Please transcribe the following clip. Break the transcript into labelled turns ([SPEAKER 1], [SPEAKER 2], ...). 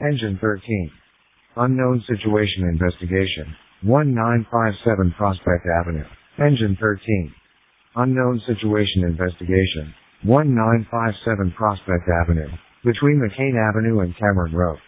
[SPEAKER 1] Engine 13. Unknown Situation Investigation. 1957 Prospect Avenue. Engine 13. Unknown Situation Investigation. 1957 Prospect Avenue. Between McCain Avenue and Cameron Road.